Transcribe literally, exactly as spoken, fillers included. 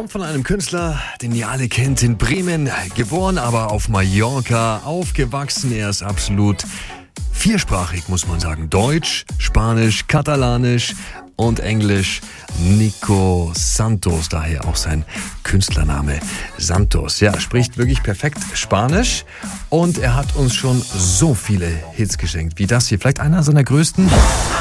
kommt von einem Künstler, den ihr alle kennt, in Bremen, geboren, aber auf Mallorca, aufgewachsen. Er ist absolut viersprachig, muss man sagen. Deutsch, Spanisch, Katalanisch und Englisch. Nico Santos, daher auch sein Künstlername Santos. Ja, spricht wirklich perfekt Spanisch und er hat uns schon so viele Hits geschenkt, wie das hier. Vielleicht einer seiner größten.